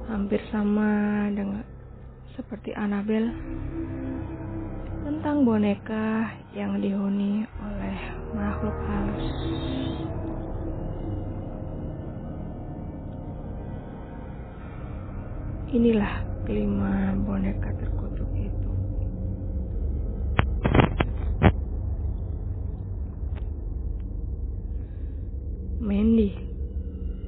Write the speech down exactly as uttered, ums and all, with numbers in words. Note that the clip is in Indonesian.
hampir sama dengan seperti Annabelle, tentang boneka yang dihuni oleh makhluk halus. Inilah kelima boneka terkutuk itu.